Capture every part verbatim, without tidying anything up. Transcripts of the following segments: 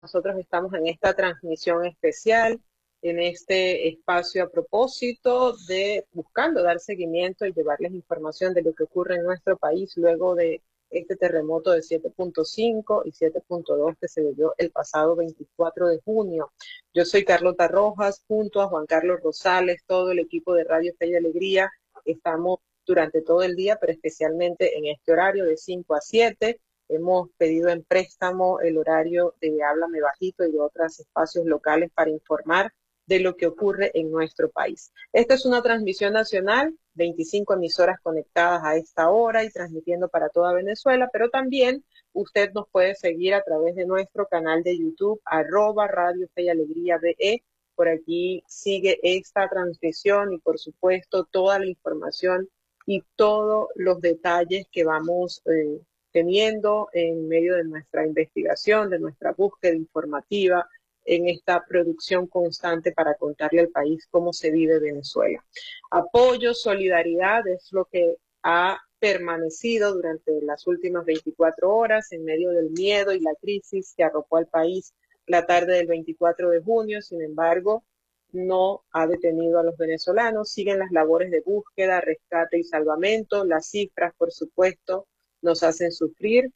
Nosotros estamos en esta transmisión especial, en este espacio a propósito de buscando dar seguimiento y llevarles información de lo que ocurre en nuestro país luego de este terremoto de siete punto cinco y siete punto dos que se vivió el pasado veinticuatro de junio. Yo soy Carlota Rojas, junto a Juan Carlos Rosales, todo el equipo de Radio Fe y Alegría. Estamos durante todo el día, pero especialmente en este horario de cinco a siete. Hemos pedido en préstamo el horario de Háblame Bajito y de otros espacios locales para informar de lo que ocurre en nuestro país. Esta es una transmisión nacional, veinticinco emisoras conectadas a esta hora y transmitiendo para toda Venezuela, pero también usted nos puede seguir a través de nuestro canal de YouTube, arroba Radio Fe y Alegría B E. Por aquí sigue esta transmisión y por supuesto toda la información y todos los detalles que vamos eh, teniendo en medio de nuestra investigación, de nuestra búsqueda informativa, en esta producción constante para contarle al país cómo se vive Venezuela. Apoyo, solidaridad es lo que ha permanecido durante las últimas veinticuatro horas en medio del miedo y la crisis que arropó al país la tarde del veinticuatro de junio. Sin embargo, no ha detenido a los venezolanos. Siguen las labores de búsqueda, rescate y salvamento. Las cifras, por supuesto, nos hacen sufrir.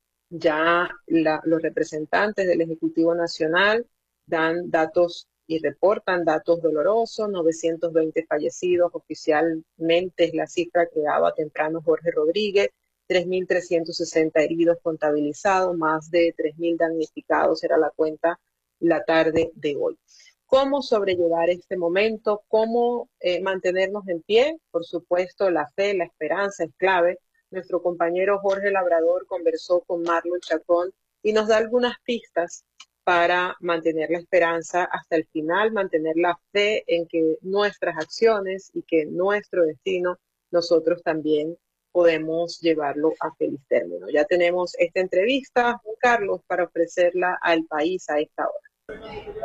Ya la, los representantes del Ejecutivo Nacional dan datos y reportan datos dolorosos, novecientos veinte fallecidos, oficialmente es la cifra que daba temprano Jorge Rodríguez, tres mil trescientos sesenta heridos contabilizados, más de tres mil damnificados era la cuenta la tarde de hoy. ¿Cómo sobrellevar este momento? ¿Cómo eh, mantenernos en pie? Por supuesto, la fe, la esperanza es clave. Nuestro compañero Jorge Labrador conversó con Marlon Chacón y nos da algunas pistas para mantener la esperanza hasta el final, mantener la fe en que nuestras acciones y que nuestro destino, nosotros también podemos llevarlo a feliz término. Ya tenemos esta entrevista, Juan Carlos, para ofrecerla al país a esta hora.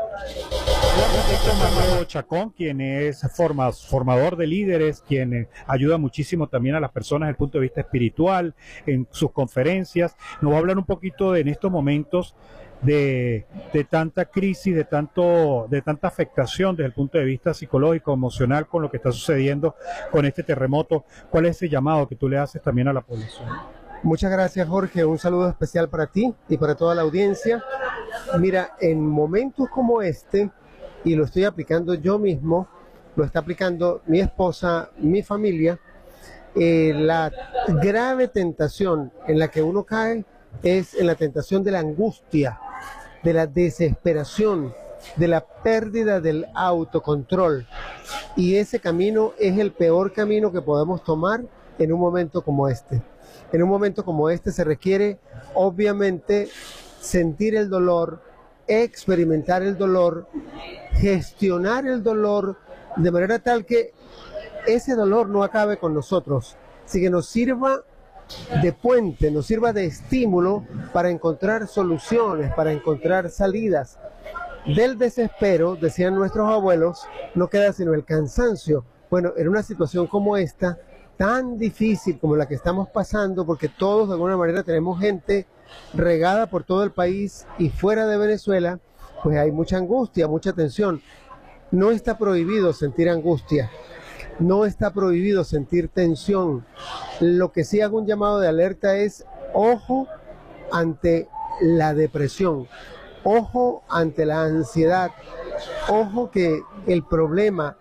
El arquitecto Manuel Chacón, quien es forma, formador de líderes, quien ayuda muchísimo también a las personas desde el punto de vista espiritual, en sus conferencias, nos va a hablar un poquito de, en estos momentos de, de tanta crisis, de, tanto, de tanta afectación desde el punto de vista psicológico, emocional, con lo que está sucediendo con este terremoto. ¿Cuál es ese llamado que tú le haces también a la población? Muchas gracias, Jorge. Un saludo especial para ti y para toda la audiencia. Mira, en momentos como este, y lo estoy aplicando yo mismo, lo está aplicando mi esposa, mi familia, eh, la grave tentación en la que uno cae es en la tentación de la angustia, de la desesperación, de la pérdida del autocontrol. Y ese camino es el peor camino que podemos tomar en un momento como este. En un momento como este se requiere, obviamente, sentir el dolor, experimentar el dolor, gestionar el dolor de manera tal que ese dolor no acabe con nosotros, sino que nos sirva de puente, nos sirva de estímulo para encontrar soluciones, para encontrar salidas. Del desespero, decían nuestros abuelos, no queda sino el cansancio. Bueno, en una situación como esta, tan difícil como la que estamos pasando, porque todos de alguna manera tenemos gente regada por todo el país y fuera de Venezuela, pues hay mucha angustia, mucha tensión. No está prohibido sentir angustia, no está prohibido sentir tensión. Lo que sí hago un llamado de alerta es ojo ante la depresión, ojo ante la ansiedad, ojo que el problema,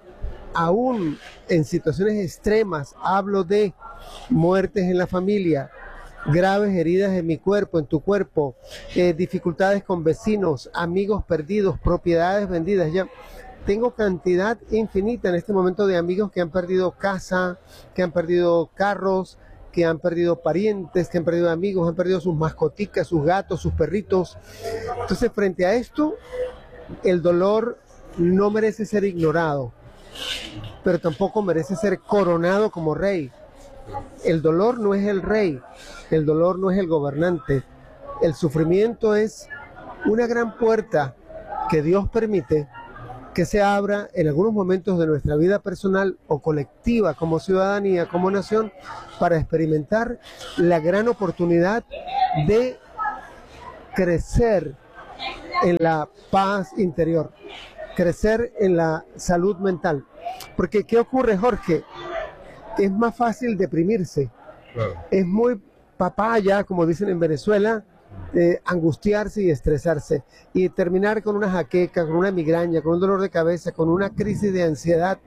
aún en situaciones extremas, hablo de muertes en la familia, graves heridas en mi cuerpo, en tu cuerpo, eh, dificultades con vecinos, amigos perdidos, propiedades vendidas. Ya tengo cantidad infinita en este momento de amigos que han perdido casa, que han perdido carros, que han perdido parientes, que han perdido amigos, han perdido sus mascoticas, sus gatos, sus perritos. Entonces, frente a esto, el dolor no merece ser ignorado, pero tampoco merece ser coronado como rey. El dolor no es el rey, el dolor no es el gobernante. El sufrimiento es una gran puerta que Dios permite que se abra en algunos momentos de nuestra vida personal o colectiva como ciudadanía, como nación, para experimentar la gran oportunidad de crecer en la paz interior, crecer en la salud mental. Porque ¿qué ocurre, Jorge? Es más fácil deprimirse. Claro. Es muy papaya, como dicen en Venezuela, eh, angustiarse y estresarse y terminar con una jaqueca, con una migraña, con un dolor de cabeza, con una crisis de ansiedad.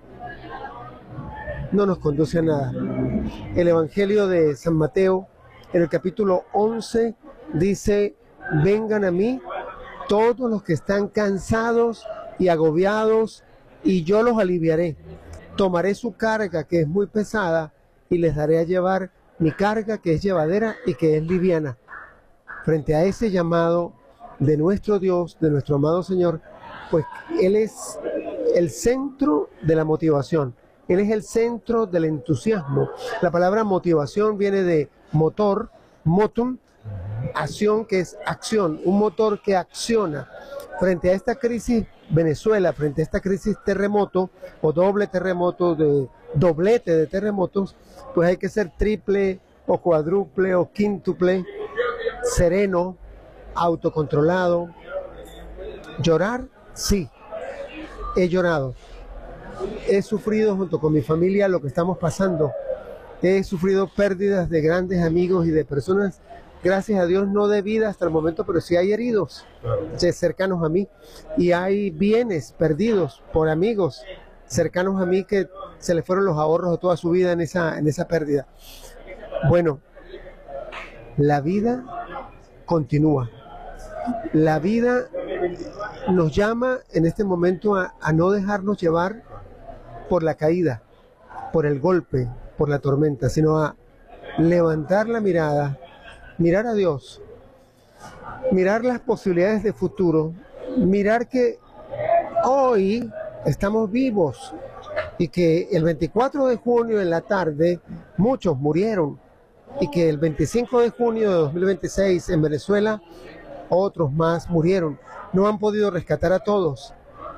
No nos conduce a nada. El Evangelio de San Mateo, en el capítulo once, dice: vengan a mí todos los que están cansados y agobiados, y yo los aliviaré. Tomaré su carga, que es muy pesada, y les daré a llevar mi carga, que es llevadera y que es liviana. Frente a ese llamado de nuestro Dios, de nuestro amado Señor, pues Él es el centro de la motivación. Él es el centro del entusiasmo. La palabra motivación viene de motor, motum, acción, que es acción, un motor que acciona. Frente a esta crisis Venezuela, frente a esta crisis terremoto o doble terremoto, de doblete de terremotos, pues hay que ser triple o cuádruple o quíntuple, sereno, autocontrolado. Llorar, sí, he llorado. He sufrido junto con mi familia lo que estamos pasando. He sufrido pérdidas de grandes amigos y de personas, gracias a Dios, no de vida hasta el momento, pero sí hay heridos, claro, cercanos a mí. Y hay bienes perdidos por amigos cercanos a mí que se les fueron los ahorros de toda su vida en esa, en esa pérdida. Bueno, la vida continúa. La vida nos llama en este momento a, a no dejarnos llevar por la caída, por el golpe, por la tormenta, sino a levantar la mirada, mirar a Dios, mirar las posibilidades de futuro, mirar que hoy estamos vivos y que el veinticuatro de junio en la tarde muchos murieron y que el veinticinco de junio de dos mil veintiséis en Venezuela otros más murieron. No han podido rescatar a todos,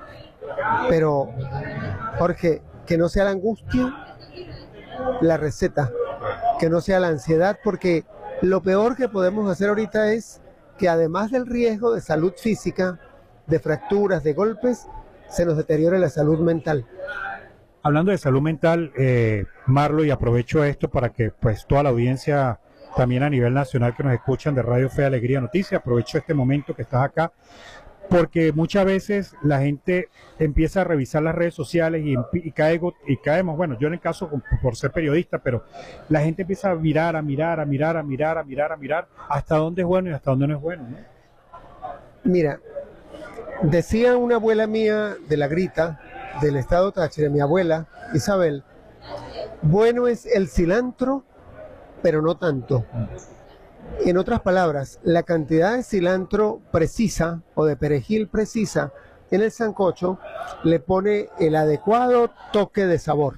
pero Jorge, que no sea la angustia la receta, que no sea la ansiedad, porque lo peor que podemos hacer ahorita es que además del riesgo de salud física, de fracturas, de golpes, se nos deteriore la salud mental. Hablando de salud mental, eh, Marlo, y aprovecho esto para que pues toda la audiencia también a nivel nacional que nos escuchan de Radio Fe, Alegría, Noticias, aprovecho este momento que estás acá, porque muchas veces la gente empieza a revisar las redes sociales y, y, caigo, y caemos, bueno, yo en el caso por ser periodista, pero la gente empieza a mirar, a mirar, a mirar, a mirar, a mirar, a mirar, hasta dónde es bueno y hasta dónde no es bueno, ¿no? Mira, decía una abuela mía de La Grita, del estado Táchira, mi abuela Isabel, bueno es el cilantro, pero no tanto. En otras palabras, la cantidad de cilantro precisa o de perejil precisa en el sancocho le pone el adecuado toque de sabor.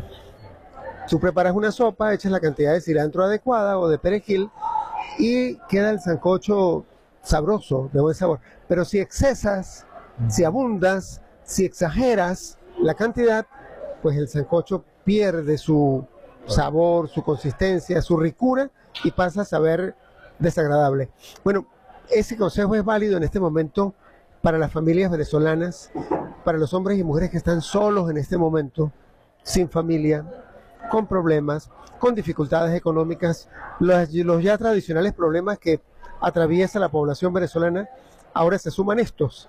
Tú preparas una sopa, echas la cantidad de cilantro adecuada o de perejil y queda el sancocho sabroso, de buen sabor. Pero si excesas, si abundas, si exageras la cantidad, pues el sancocho pierde su sabor, su consistencia, su ricura y pasa a saber desagradable. Bueno, ese consejo es válido en este momento para las familias venezolanas, para los hombres y mujeres que están solos en este momento, sin familia, con problemas, con dificultades económicas, los, los ya tradicionales problemas que atraviesa la población venezolana, ahora se suman estos.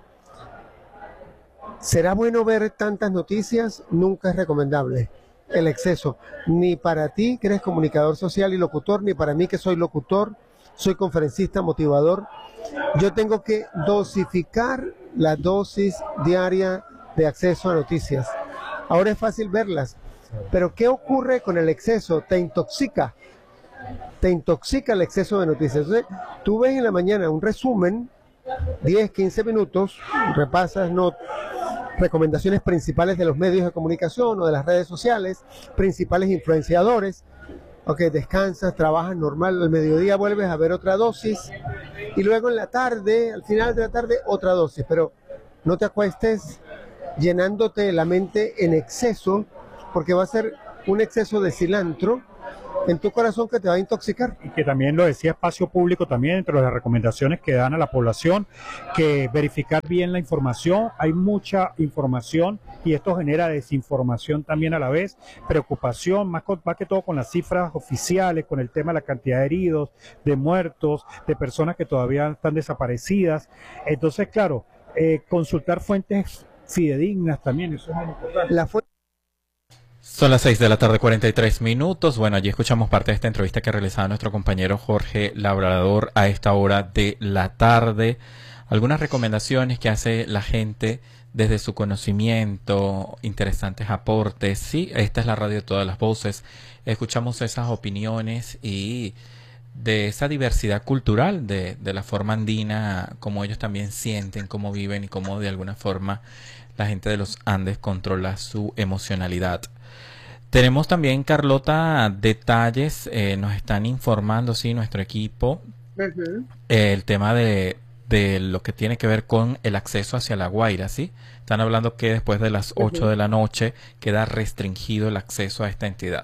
¿Será bueno ver tantas noticias? Nunca es recomendable el exceso, ni para ti que eres comunicador social y locutor, ni para mí que soy locutor, soy conferencista, motivador. Yo tengo que dosificar la dosis diaria de acceso a noticias. Ahora es fácil verlas, pero ¿qué ocurre con el exceso? Te intoxica, te intoxica el exceso de noticias. Entonces, tú ves en la mañana un resumen, diez, quince minutos, repasas no, recomendaciones principales de los medios de comunicación o de las redes sociales, principales influenciadores. Ok, descansas, trabajas normal, al mediodía vuelves a ver otra dosis y luego en la tarde, al final de la tarde, otra dosis. Pero no te acuestes llenándote la mente en exceso, porque va a ser un exceso de cilantro en tu corazón que te va a intoxicar. Y que también lo decía Espacio Público, también entre las recomendaciones que dan a la población, que verificar bien la información. Hay mucha información y esto genera desinformación también a la vez, preocupación, más, con, más que todo con las cifras oficiales, con el tema de la cantidad de heridos, de muertos, de personas que todavía están desaparecidas. Entonces, claro, eh, consultar fuentes fidedignas también, eso es muy importante. La fu Son las seis de la tarde, cuarenta y tres minutos. Bueno, allí escuchamos parte de esta entrevista que realizaba nuestro compañero Jorge Labrador a esta hora de la tarde. Algunas recomendaciones que hace la gente desde su conocimiento, interesantes aportes. Sí, esta es la radio de todas las voces. Escuchamos esas opiniones y de esa diversidad cultural, de, de la forma andina, cómo ellos también sienten, cómo viven y cómo de alguna forma la gente de los Andes controla su emocionalidad. Tenemos también, Carlota, detalles, eh, nos están informando, sí, nuestro equipo, Uh-huh. eh, el tema de, de lo que tiene que ver con el acceso hacia La Guaira, ¿sí? Están hablando que después de las ocho Uh-huh. de la noche queda restringido el acceso a esta entidad.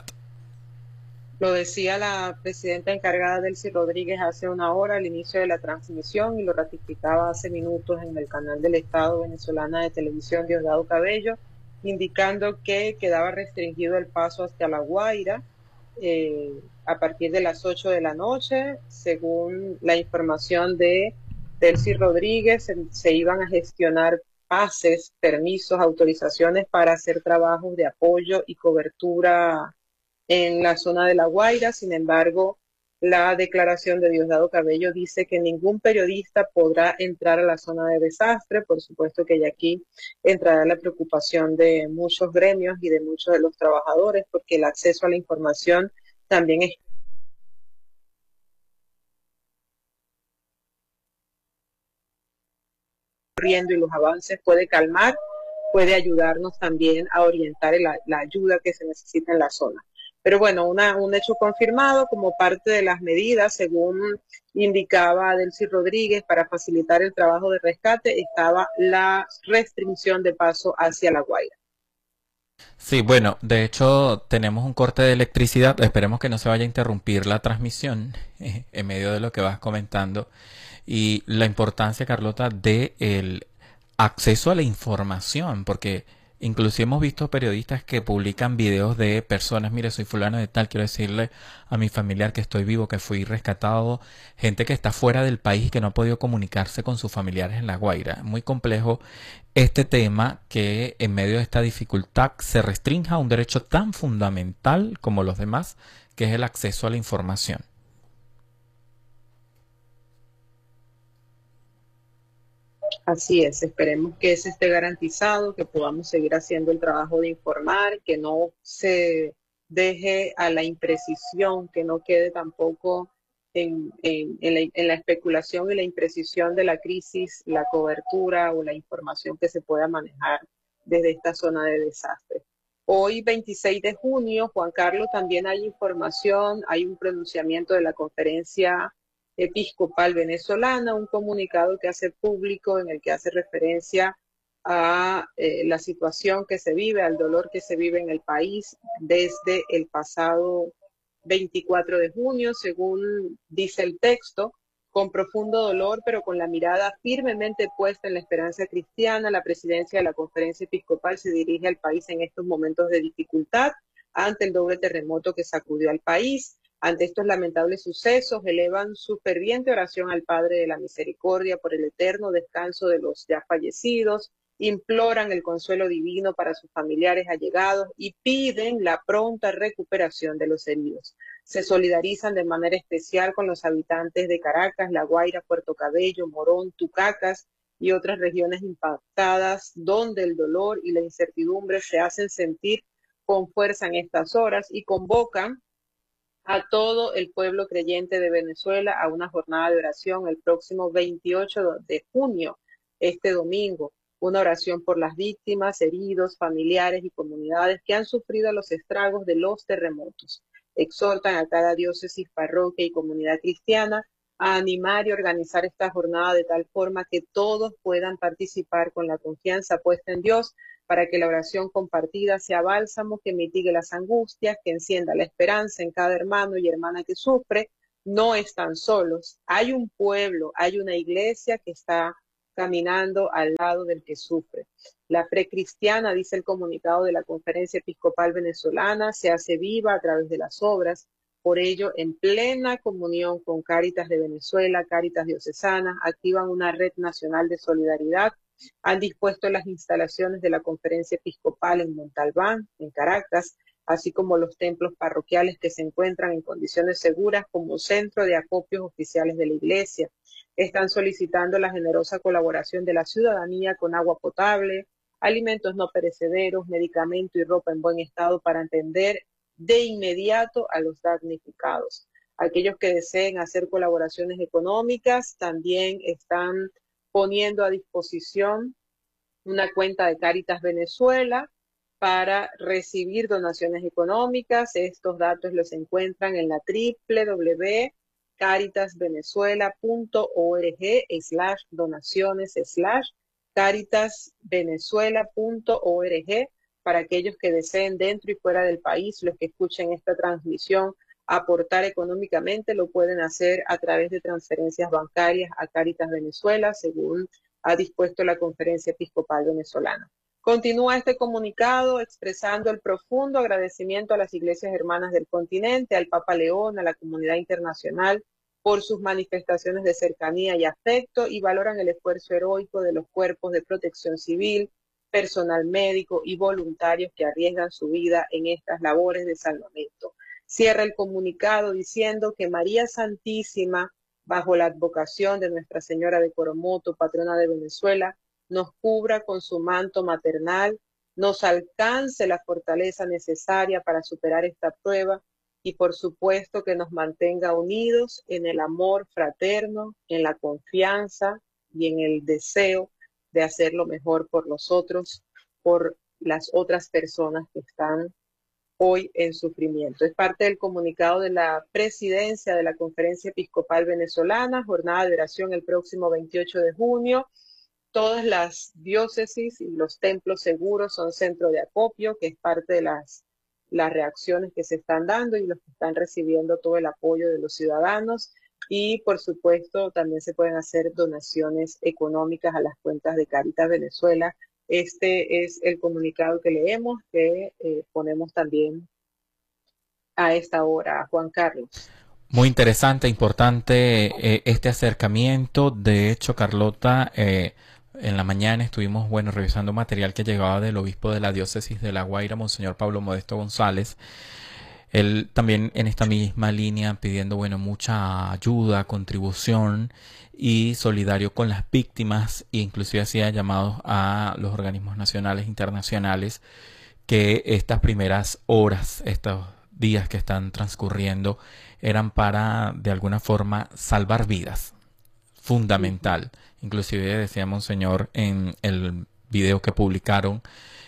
Lo decía la presidenta encargada, Delcy Rodríguez, hace una hora al inicio de la transmisión y lo ratificaba hace minutos en el canal del Estado venezolana de televisión Diosdado Cabello, indicando que quedaba restringido el paso hacia La Guaira eh, a partir de las ocho de la noche. Según la información de Delcy Rodríguez, se, se iban a gestionar pases, permisos, autorizaciones para hacer trabajos de apoyo y cobertura en la zona de La Guaira. Sin embargo, la declaración de Diosdado Cabello dice que ningún periodista podrá entrar a la zona de desastre. Por supuesto que ya aquí entrará la preocupación de muchos gremios y de muchos de los trabajadores, porque el acceso a la información también es corriendo y los avances puede calmar, puede ayudarnos también a orientar la, la ayuda que se necesita en la zona. Pero bueno, una, un hecho confirmado como parte de las medidas, según indicaba Delcy Rodríguez, para facilitar el trabajo de rescate, estaba la restricción de paso hacia La Guaira. Sí, bueno, de hecho tenemos un corte de electricidad, esperemos que no se vaya a interrumpir la transmisión eh, en medio de lo que vas comentando y la importancia, Carlota, de el acceso a la información, porque inclusive hemos visto periodistas que publican videos de personas, mire, soy fulano de tal, quiero decirle a mi familiar que estoy vivo, que fui rescatado, gente que está fuera del país que no ha podido comunicarse con sus familiares en La Guaira. Muy complejo este tema, que en medio de esta dificultad se restrinja un derecho tan fundamental como los demás, que es el acceso a la información. Así es, esperemos que ese esté garantizado, que podamos seguir haciendo el trabajo de informar, que no se deje a la imprecisión, que no quede tampoco en, en, en, la, en la especulación y la imprecisión de la crisis, la cobertura o la información que se pueda manejar desde esta zona de desastre. Hoy, veintiséis de junio, Juan Carlos, también hay información, hay un pronunciamiento de la Conferencia Episcopal Venezolana, un comunicado que hace público en el que hace referencia a eh, la situación que se vive, al dolor que se vive en el país desde el pasado veinticuatro de junio, según dice el texto. Con profundo dolor, pero con la mirada firmemente puesta en la esperanza cristiana, la presidencia de la Conferencia Episcopal se dirige al país en estos momentos de dificultad ante el doble terremoto que sacudió al país. Ante estos lamentables sucesos, elevan su ferviente oración al Padre de la Misericordia por el eterno descanso de los ya fallecidos, imploran el consuelo divino para sus familiares allegados y piden la pronta recuperación de los heridos. Se solidarizan de manera especial con los habitantes de Caracas, La Guaira, Puerto Cabello, Morón, Tucacas y otras regiones impactadas, donde el dolor y la incertidumbre se hacen sentir con fuerza en estas horas, y convocan a todo el pueblo creyente de Venezuela a una jornada de oración el próximo veintiocho de junio, este domingo. Una oración por las víctimas, heridos, familiares y comunidades que han sufrido los estragos de los terremotos. Exhortan a cada diócesis, parroquia y comunidad cristiana a animar y organizar esta jornada de tal forma que todos puedan participar con la confianza puesta en Dios, para que la oración compartida sea bálsamo que mitigue las angustias, que encienda la esperanza en cada hermano y hermana que sufre. No están solos. Hay un pueblo, hay una iglesia que está caminando al lado del que sufre. La fe cristiana, dice el comunicado de la Conferencia Episcopal Venezolana, se hace viva a través de las obras. Por ello, en plena comunión con Cáritas de Venezuela, Cáritas Diocesanas, activan una red nacional de solidaridad. Han dispuesto las instalaciones de la Conferencia Episcopal en Montalbán, en Caracas, así como los templos parroquiales que se encuentran en condiciones seguras como centro de acopios oficiales de la Iglesia. Están solicitando la generosa colaboración de la ciudadanía con agua potable, alimentos no perecederos, medicamento y ropa en buen estado para atender de inmediato a los damnificados. Aquellos que deseen hacer colaboraciones económicas también están poniendo a disposición una cuenta de Cáritas Venezuela para recibir donaciones económicas. Estos datos los encuentran en la doble u doble u doble u punto caritas venezuela punto org slash donaciones slash caritas venezuela punto org para aquellos que deseen dentro y fuera del país, los que escuchen esta transmisión, aportar económicamente, lo pueden hacer a través de transferencias bancarias a Cáritas Venezuela, según ha dispuesto la Conferencia Episcopal Venezolana. Continúa este comunicado expresando el profundo agradecimiento a las iglesias hermanas del continente, al Papa León, a la comunidad internacional por sus manifestaciones de cercanía y afecto, y valoran el esfuerzo heroico de los cuerpos de protección civil, personal médico y voluntarios que arriesgan su vida en estas labores de salvamento. Cierra el comunicado diciendo que María Santísima, bajo la advocación de Nuestra Señora de Coromoto, patrona de Venezuela, nos cubra con su manto maternal, nos alcance la fortaleza necesaria para superar esta prueba y por supuesto que nos mantenga unidos en el amor fraterno, en la confianza y en el deseo de hacer lo mejor por los otros, por las otras personas que están hoy en sufrimiento. Es parte del comunicado de la presidencia de la Conferencia Episcopal Venezolana, jornada de oración el próximo veintiocho de junio. Todas las diócesis y los templos seguros son centro de acopio, que es parte de las, las reacciones que se están dando y los que están recibiendo todo el apoyo de los ciudadanos. Y, por supuesto, también se pueden hacer donaciones económicas a las cuentas de Cáritas Venezuela. Este es el comunicado que leemos, que eh, ponemos también a esta hora, Juan Carlos. Muy interesante, importante eh, este acercamiento. De hecho, Carlota, eh, en la mañana estuvimos, bueno, revisando material que llegaba del obispo de la diócesis de La Guaira, Monseñor Pablo Modesto González. Él también en esta misma línea pidiendo, bueno, mucha ayuda, contribución y solidario con las víctimas, e inclusive hacía llamados a los organismos nacionales e internacionales que estas primeras horas, estos días que están transcurriendo, eran para, de alguna forma, salvar vidas. Fundamental. Inclusive decía Monseñor en el video que publicaron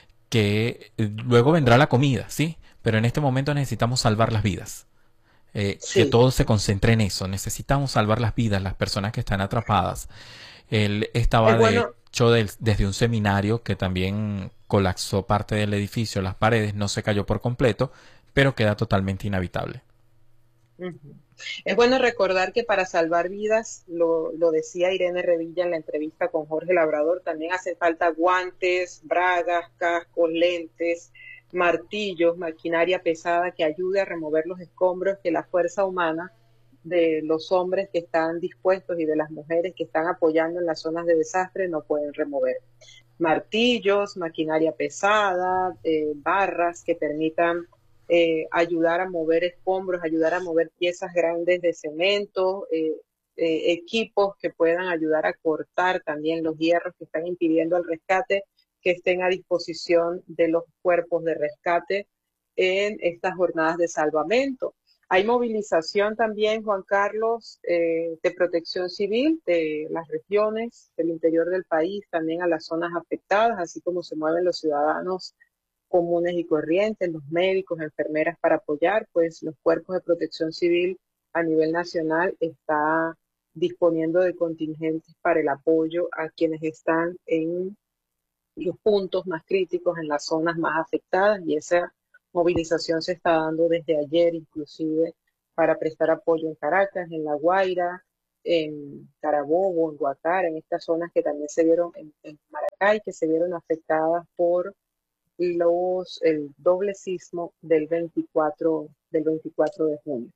que luego vendrá la comida, ¿sí? Pero en este momento necesitamos salvar las vidas. Eh, sí. Que todo se concentre en eso. Necesitamos salvar las vidas, las personas que están atrapadas. Él estaba, bueno, de hecho, del, desde un seminario que también colapsó parte del edificio, las paredes, no se cayó por completo, pero queda totalmente inhabitable. Uh-huh. Es bueno recordar que para salvar vidas, lo, lo decía Irene Revilla en la entrevista con Jorge Labrador, también hacen falta guantes, bragas, cascos, lentes, martillos, maquinaria pesada que ayude a remover los escombros que la fuerza humana de los hombres que están dispuestos y de las mujeres que están apoyando en las zonas de desastre no pueden remover. Martillos, maquinaria pesada, eh, barras que permitan eh, ayudar a mover escombros, ayudar a mover piezas grandes de cemento, eh, eh, equipos que puedan ayudar a cortar también los hierros que están impidiendo el rescate, que estén a disposición de los cuerpos de rescate en estas jornadas de salvamento. Hay movilización también, Juan Carlos, eh, de protección civil de las regiones del interior del país, también a las zonas afectadas, así como se mueven los ciudadanos comunes y corrientes, los médicos, enfermeras para apoyar, pues los cuerpos de protección civil a nivel nacional está disponiendo de contingentes para el apoyo a quienes están en los puntos más críticos, en las zonas más afectadas, y esa movilización se está dando desde ayer inclusive para prestar apoyo en Caracas, en La Guaira, en Carabobo, en Guacara, en estas zonas que también se vieron, en, en Maracay, que se vieron afectadas por los el doble sismo del veinticuatro del veinticuatro de junio.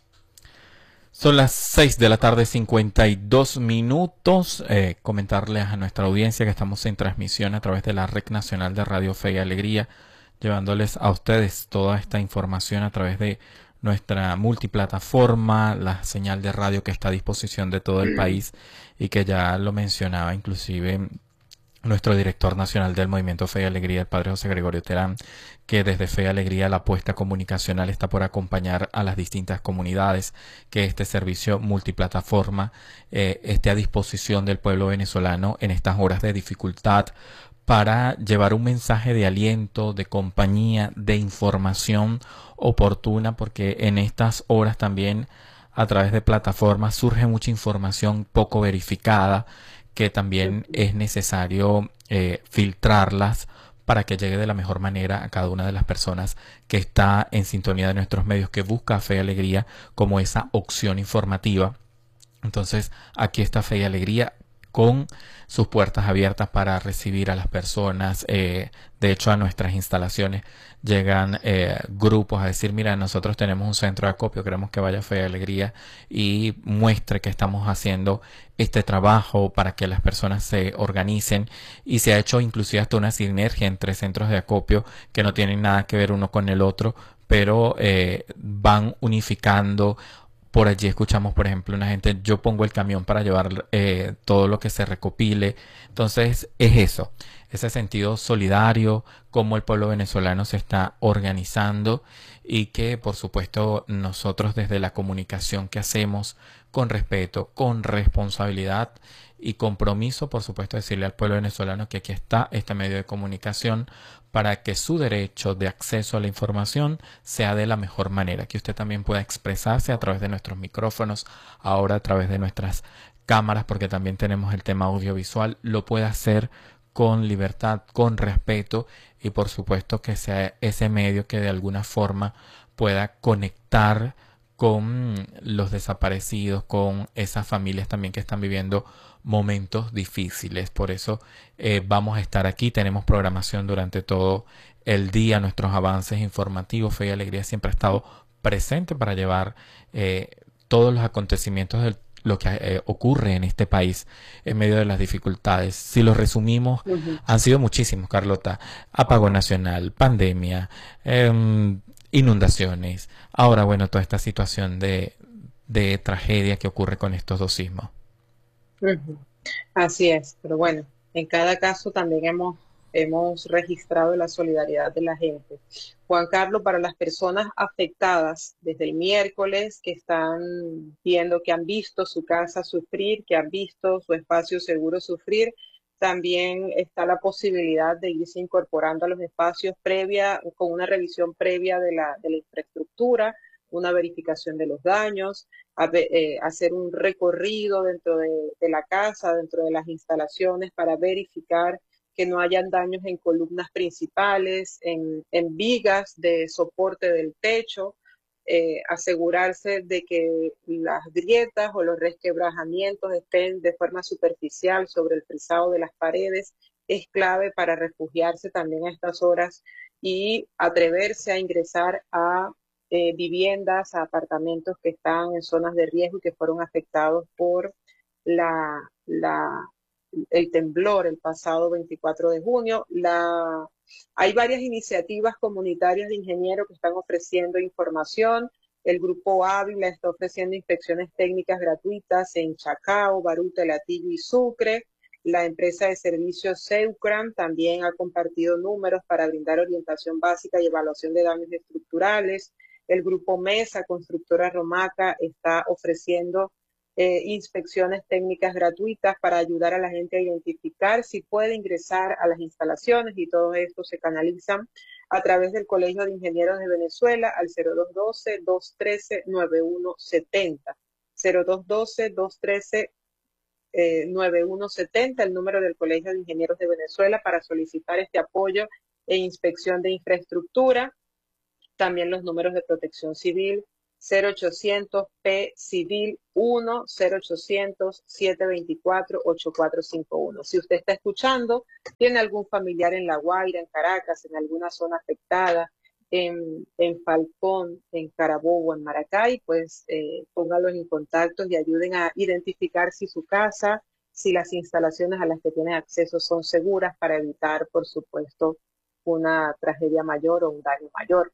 Son las seis de la tarde, cincuenta y dos minutos. Eh, comentarles a nuestra audiencia que estamos en transmisión a través de la Red Nacional de Radio Fe y Alegría, llevándoles a ustedes toda esta información a través de nuestra multiplataforma, la señal de radio que está a disposición de todo el país y que ya lo mencionaba inclusive nuestro director nacional del Movimiento Fe y Alegría, el padre José Gregorio Terán, que desde Fe y Alegría la apuesta comunicacional está por acompañar a las distintas comunidades, que este servicio multiplataforma eh, esté a disposición del pueblo venezolano en estas horas de dificultad, para llevar un mensaje de aliento, de compañía, de información oportuna, porque en estas horas también a través de plataformas surge mucha información poco verificada, que también es necesario eh, filtrarlas para que llegue de la mejor manera a cada una de las personas que está en sintonía de nuestros medios, que busca Fe y Alegría como esa opción informativa. Entonces, aquí está Fe y Alegría con sus puertas abiertas para recibir a las personas. Eh, de hecho, a nuestras instalaciones llegan eh, grupos a decir, mira, nosotros tenemos un centro de acopio, queremos que vaya Fe y Alegría y muestre que estamos haciendo este trabajo para que las personas se organicen, y se ha hecho inclusive hasta una sinergia entre centros de acopio que no tienen nada que ver uno con el otro, pero eh, van unificando. Por allí escuchamos, por ejemplo, una gente, yo pongo el camión para llevar eh, todo lo que se recopile. Entonces, es eso, ese sentido solidario, cómo el pueblo venezolano se está organizando, y que, por supuesto, nosotros desde la comunicación que hacemos, con respeto, con responsabilidad y compromiso, por supuesto, decirle al pueblo venezolano que aquí está este medio de comunicación para que su derecho de acceso a la información sea de la mejor manera, que usted también pueda expresarse a través de nuestros micrófonos, ahora a través de nuestras cámaras, porque también tenemos el tema audiovisual, lo pueda hacer con libertad, con respeto, y por supuesto que sea ese medio que de alguna forma pueda conectar con los desaparecidos, con esas familias también que están viviendo momentos difíciles. Por eso eh, vamos a estar aquí, tenemos programación durante todo el día, nuestros avances informativos. Fe y Alegría siempre ha estado presente para llevar eh, todos los acontecimientos de lo que eh, ocurre en este país en medio de las dificultades. Si los resumimos, uh-huh. han sido muchísimos, Carlota. Apagón nacional, pandemia, eh, inundaciones, ahora bueno, toda esta situación de, de tragedia que ocurre con estos dos sismos. Uh-huh. Así es, pero bueno, en cada caso también hemos, hemos registrado la solidaridad de la gente. Juan Carlos, para las personas afectadas desde el miércoles, que están viendo, que han visto su casa sufrir, que han visto su espacio seguro sufrir, también está la posibilidad de irse incorporando a los espacios previa, con una revisión previa de la, de la infraestructura, una verificación de los daños, a, eh, hacer un recorrido dentro de, de la casa, dentro de las instalaciones, para verificar que no hayan daños en columnas principales, en, en vigas de soporte del techo, eh, asegurarse de que las grietas o los resquebrajamientos estén de forma superficial sobre el frisado de las paredes. Es clave para refugiarse también a estas horas y atreverse a ingresar a eh, viviendas, a apartamentos que están en zonas de riesgo y que fueron afectados por la, la, el temblor el pasado veinticuatro de junio. La, hay varias iniciativas comunitarias de ingenieros que están ofreciendo información. El Grupo Ávila está ofreciendo inspecciones técnicas gratuitas en Chacao, Baruta, El Hatillo y Sucre. La empresa de servicios Seucram también ha compartido números para brindar orientación básica y evaluación de daños estructurales. El Grupo Mesa, constructora Romaca, está ofreciendo Eh, inspecciones técnicas gratuitas para ayudar a la gente a identificar si puede ingresar a las instalaciones, y todo esto se canalizan a través del Colegio de Ingenieros de Venezuela al cero dos uno dos, dos uno tres, nueve uno siete cero. cero dos uno dos, dos uno tres, eh, nueve uno siete cero, el número del Colegio de Ingenieros de Venezuela para solicitar este apoyo e inspección de infraestructura. También los números de protección civil, cero ochocientos P Civil uno, cero ochocientos, siete veinticuatro, ochenta y cuatro cincuenta y uno. Si usted está escuchando, tiene algún familiar en La Guaira, en Caracas, en alguna zona afectada, en, en Falcón, en Carabobo, en Maracay, pues eh, póngalos en contacto y ayuden a identificar si su casa, si las instalaciones a las que tienen acceso son seguras para evitar, por supuesto, una tragedia mayor o un daño mayor.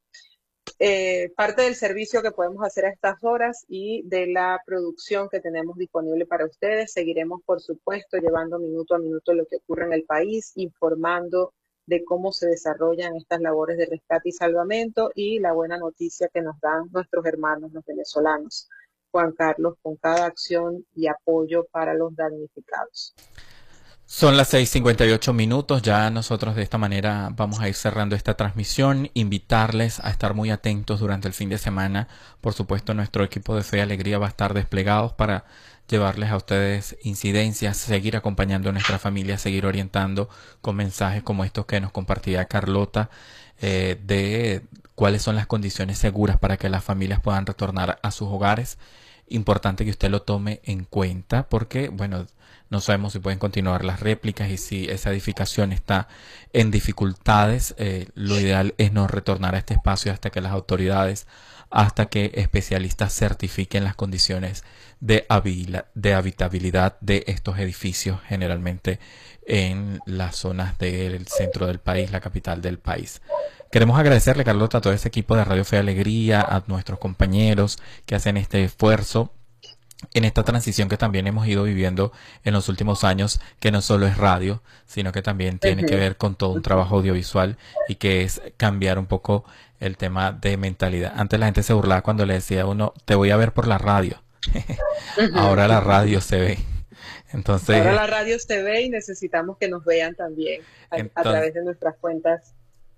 Eh, parte del servicio que podemos hacer a estas horas y de la producción que tenemos disponible para ustedes, seguiremos, por supuesto, llevando minuto a minuto lo que ocurre en el país, informando de cómo se desarrollan estas labores de rescate y salvamento y la buena noticia que nos dan nuestros hermanos, los venezolanos, Juan Carlos, con cada acción y apoyo para los damnificados. Son las seis cincuenta y ocho minutos, ya nosotros de esta manera vamos a ir cerrando esta transmisión, invitarles a estar muy atentos durante el fin de semana. Por supuesto, nuestro equipo de Fe y Alegría va a estar desplegados para llevarles a ustedes incidencias, seguir acompañando a nuestra familia, seguir orientando con mensajes como estos que nos compartía Carlota, eh, de cuáles son las condiciones seguras para que las familias puedan retornar a sus hogares. Importante que usted lo tome en cuenta porque, bueno, no sabemos si pueden continuar las réplicas y si esa edificación está en dificultades. Eh, lo ideal es no retornar a este espacio hasta que las autoridades, hasta que especialistas certifiquen las condiciones de, habila, de habitabilidad de estos edificios, generalmente en las zonas del centro del país, la capital del país. Queremos agradecerle, Carlota, a todo ese equipo de Radio Fe y Alegría, a nuestros compañeros que hacen este esfuerzo en esta transición que también hemos ido viviendo en los últimos años, que no solo es radio, sino que también tiene uh-huh. que ver con todo un trabajo audiovisual y que es cambiar un poco el tema de mentalidad. Antes la gente se burlaba cuando le decía a uno, te voy a ver por la radio. uh-huh. Ahora la radio se ve. Entonces, ahora la radio se ve y necesitamos que nos vean también a, entonces, a través de nuestras cuentas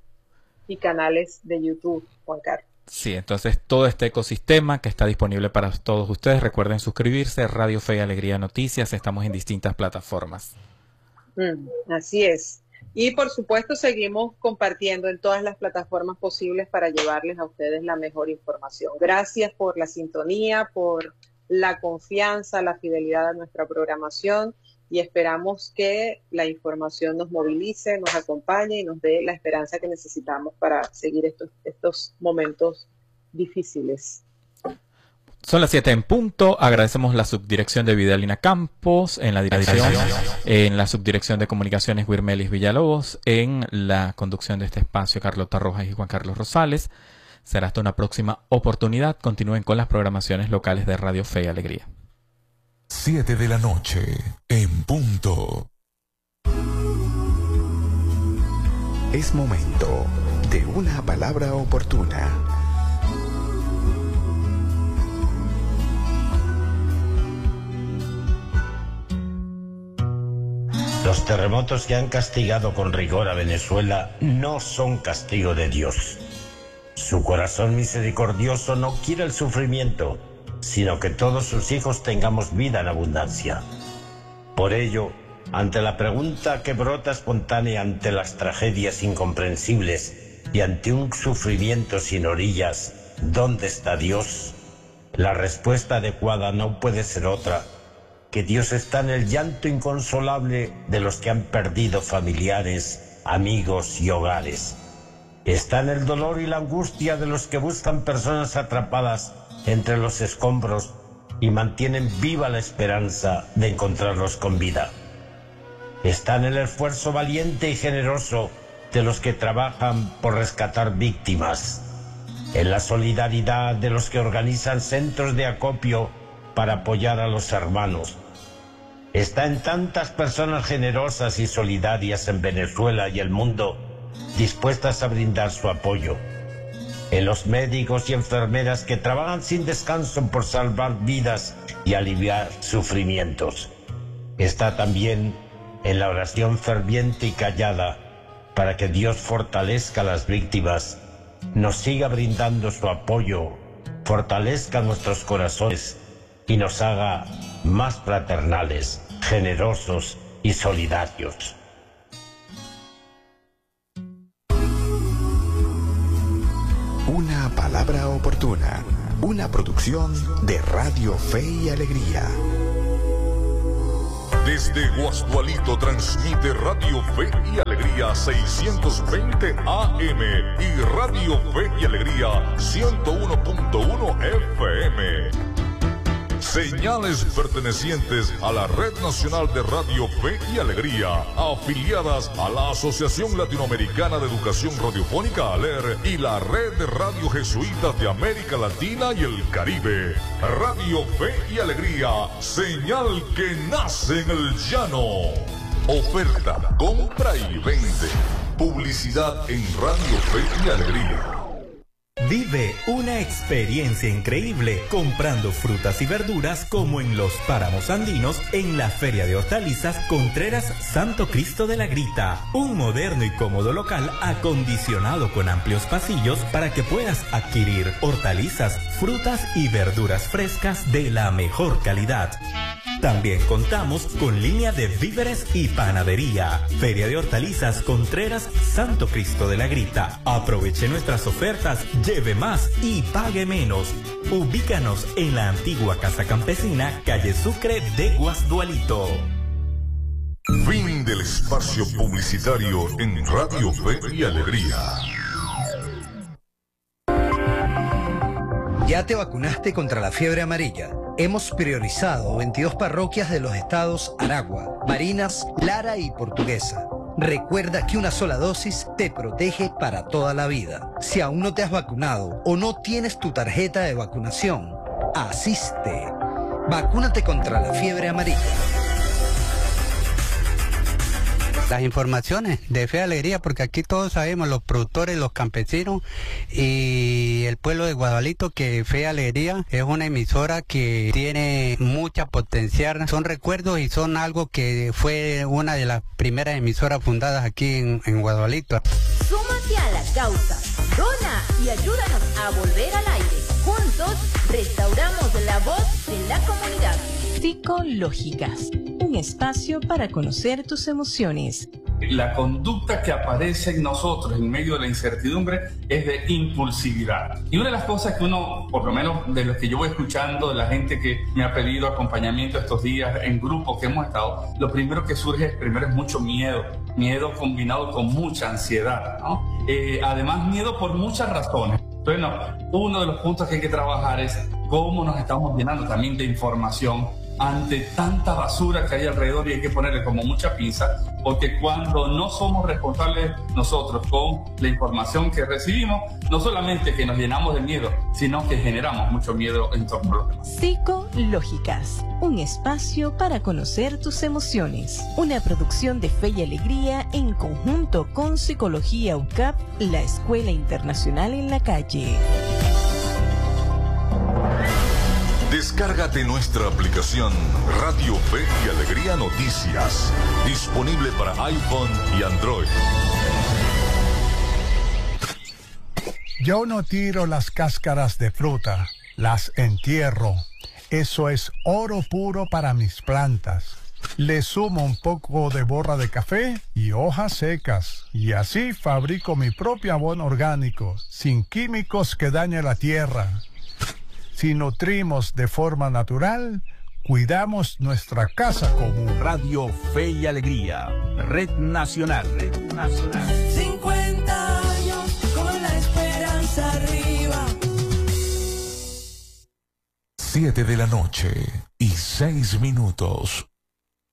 y canales de YouTube, Juan Carlos. Sí, entonces todo este ecosistema que está disponible para todos ustedes, recuerden suscribirse, Radio Fe y Alegría Noticias, estamos en distintas plataformas. Mm, así es. Y por supuesto seguimos compartiendo en todas las plataformas posibles para llevarles a ustedes la mejor información. Gracias por la sintonía, por la confianza, la fidelidad a nuestra programación y esperamos que la información nos movilice, nos acompañe y nos dé la esperanza que necesitamos para seguir estos, estos momentos difíciles. Son las siete en punto. Agradecemos la subdirección de Vidalina Campos en la dirección, en la subdirección de comunicaciones Wirmelis Villalobos, en la conducción de este espacio Carlota Rojas y Juan Carlos Rosales. Será hasta una próxima oportunidad. Continúen con las programaciones locales de Radio Fe y Alegría. Siete de la noche en punto. Es momento de una palabra oportuna. Los terremotos que han castigado con rigor a Venezuela no son castigo de Dios. Su corazón misericordioso no quiere el sufrimiento, sino que todos sus hijos tengamos vida en abundancia. Por ello, ante la pregunta que brota espontánea ante las tragedias incomprensibles y ante un sufrimiento sin orillas, ¿dónde está Dios? La respuesta adecuada no puede ser otra, que Dios está en el llanto inconsolable de los que han perdido familiares, amigos y hogares. Está en el dolor y la angustia de los que buscan personas atrapadas entre los escombros y mantienen viva la esperanza de encontrarlos con vida. Está en el esfuerzo valiente y generoso de los que trabajan por rescatar víctimas, en la solidaridad de los que organizan centros de acopio para apoyar a los hermanos. Está en tantas personas generosas y solidarias en Venezuela y el mundo dispuestas a brindar su apoyo. En los médicos y enfermeras que trabajan sin descanso por salvar vidas y aliviar sufrimientos. Está también en la oración ferviente y callada para que Dios fortalezca a las víctimas, nos siga brindando su apoyo, fortalezca nuestros corazones y nos haga más fraternales, generosos y solidarios. Una palabra oportuna, una producción de Radio Fe y Alegría. Desde Guasdualito transmite Radio Fe y Alegría seiscientos veinte A M y Radio Fe y Alegría ciento uno punto uno F M. Señales pertenecientes a la Red Nacional de Radio Fe y Alegría, afiliadas a la Asociación Latinoamericana de Educación Radiofónica ALER y la Red de Radio Jesuitas de América Latina y el Caribe. Radio Fe y Alegría, señal que nace en el llano. Oferta, compra y vende. Publicidad en Radio Fe y Alegría. Vive una experiencia increíble comprando frutas y verduras como en los páramos andinos en la Feria de Hortalizas Contreras Santo Cristo de la Grita. Un moderno y cómodo local acondicionado con amplios pasillos para que puedas adquirir hortalizas, frutas y verduras frescas de la mejor calidad. También contamos con línea de víveres y panadería. Feria de Hortalizas Contreras Santo Cristo de la Grita. Aproveche nuestras ofertas, lleve más y pague menos. Ubícanos en la antigua Casa Campesina, calle Sucre de Guasdualito. Fin del espacio publicitario en Radio Fe y Alegría. ¿Ya te vacunaste contra la fiebre amarilla? Hemos priorizado veintidós parroquias de los estados Aragua, Barinas, Lara y Portuguesa. Recuerda que una sola dosis te protege para toda la vida. Si aún no te has vacunado o no tienes tu tarjeta de vacunación, asiste. Vacúnate contra la fiebre amarilla. Las informaciones de Fe y Alegría, porque aquí todos sabemos, los productores, los campesinos y el pueblo de Guasdualito, que Fe y Alegría es una emisora que tiene mucha potencial. Son recuerdos y son algo que fue una de las primeras emisoras fundadas aquí en, en Guasdualito. Súmate a la causa, dona y ayúdanos a volver al aire. Juntos restauramos la voz de la comunidad. Psicológicas, un espacio para conocer tus emociones. La conducta que aparece en nosotros en medio de la incertidumbre es de impulsividad. Y una de las cosas que uno, por lo menos de lo que yo voy escuchando, de la gente que me ha pedido acompañamiento estos días en grupos que hemos estado, lo primero que surge primero es mucho miedo. Miedo combinado con mucha ansiedad, ¿no? Eh, además, miedo por muchas razones. Bueno, uno de los puntos que hay que trabajar es cómo nos estamos llenando también de información ante tanta basura que hay alrededor, y hay que ponerle como mucha pinza, porque cuando no somos responsables nosotros con la información que recibimos, no solamente que nos llenamos de miedo, sino que generamos mucho miedo en torno a los demás. Psicológicas, un espacio para conocer tus emociones. Una producción de Fe y Alegría en conjunto con Psicología U C A P, la Escuela Internacional en la Calle. Descárgate nuestra aplicación Radio Fe y Alegría Noticias, disponible para iPhone y Android. Yo no tiro las cáscaras de fruta, las entierro. Eso es oro puro para mis plantas. Le sumo un poco de borra de café y hojas secas, y así fabrico mi propio abono orgánico, sin químicos que dañen la tierra. Si nutrimos de forma natural, cuidamos nuestra casa común. Radio Fe y Alegría, Red Nacional. Red Nacional. cincuenta años con la esperanza arriba. Siete de la noche y seis minutos.